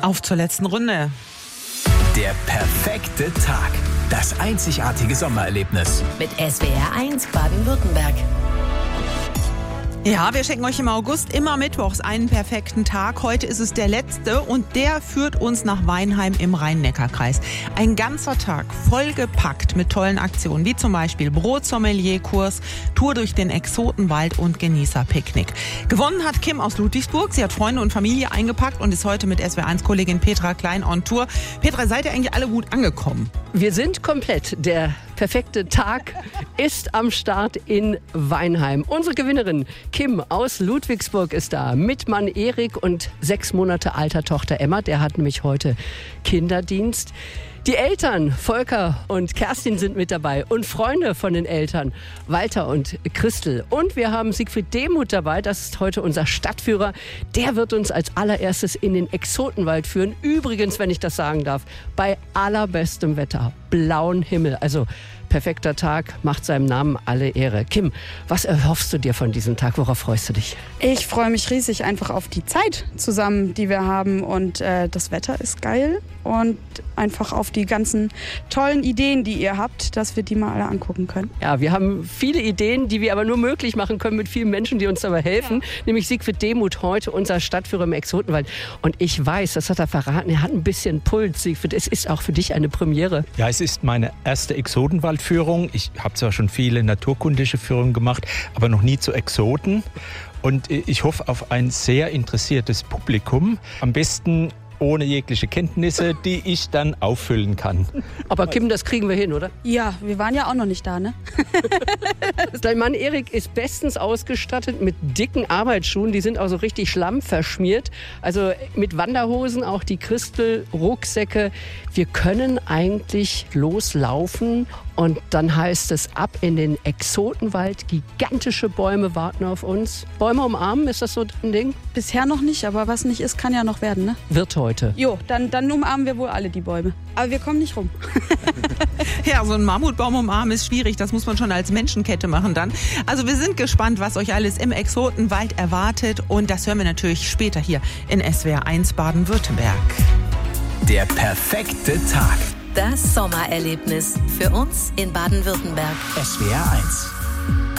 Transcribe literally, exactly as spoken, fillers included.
Auf zur letzten Runde. Der perfekte Tag. Das einzigartige Sommererlebnis. Mit S W R eins Baden-Württemberg. Ja, wir schenken euch im August immer mittwochs einen perfekten Tag. Heute ist es der letzte und der führt uns nach Weinheim im Rhein-Neckar-Kreis. Ein ganzer Tag vollgepackt mit tollen Aktionen, wie zum Beispiel Brotsommelier-Kurs, Tour durch den Exotenwald und Genießerpicknick. Gewonnen hat Kim aus Ludwigsburg. Sie hat Freunde und Familie eingepackt und ist heute mit S W R eins-Kollegin Petra Klein on Tour. Petra, seid ihr eigentlich alle gut angekommen? Wir sind komplett. Der perfekte Tag ist am Start in Weinheim. Unsere Gewinnerin Kim aus Ludwigsburg ist da mit Mann Erik und sechs Monate alter Tochter Emma. Der hat nämlich heute Kinderdienst. Die Eltern, Volker und Kerstin, sind mit dabei und Freunde von den Eltern, Walter und Christel. Und wir haben Siegfried Demuth dabei, das ist heute unser Stadtführer. Der wird uns als allererstes in den Exotenwald führen. Übrigens, wenn ich das sagen darf, bei allerbestem Wetter, blauen Himmel. Also perfekter Tag, macht seinem Namen alle Ehre. Kim, was erhoffst du dir von diesem Tag? Worauf freust du dich? Ich freue mich riesig einfach auf die Zeit zusammen, die wir haben. Und äh, das Wetter ist geil. Und einfach auf die ganzen tollen Ideen, die ihr habt, dass wir die mal alle angucken können. Ja, wir haben viele Ideen, die wir aber nur möglich machen können mit vielen Menschen, die uns dabei helfen. Ja. Nämlich Siegfried Demuth, heute unser Stadtführer im Exotenwald. Und ich weiß, das hat er verraten, er hat ein bisschen Puls, Siegfried. Es ist auch für dich eine Premiere. Ja, es ist meine erste Exotenwaldführung. Ich habe zwar schon viele naturkundliche Führungen gemacht, aber noch nie zu Exoten. Und ich hoffe auf ein sehr interessiertes Publikum. Am besten ohne jegliche Kenntnisse, die ich dann auffüllen kann. Aber Kim, das kriegen wir hin, oder? Ja, wir waren ja auch noch nicht da, ne? Dein Mann Erik ist bestens ausgestattet mit dicken Arbeitsschuhen. Die sind auch so richtig schlammverschmiert. Also mit Wanderhosen, auch die Christel, Rucksäcke. Wir können eigentlich loslaufen. Und dann heißt es ab in den Exotenwald. Gigantische Bäume warten auf uns. Bäume umarmen, ist das so ein Ding? Bisher noch nicht, aber was nicht ist, kann ja noch werden, ne? Wird heute. Jo, dann, dann umarmen wir wohl alle die Bäume. Aber wir kommen nicht rum. Ja, so ein Mammutbaum umarmen ist schwierig. Das muss man schon als Menschenkette machen dann. Also wir sind gespannt, was euch alles im Exotenwald erwartet. Und das hören wir natürlich später hier in S W R eins Baden-Württemberg. Der perfekte Tag. Das Sommererlebnis für uns in Baden-Württemberg. S W R eins.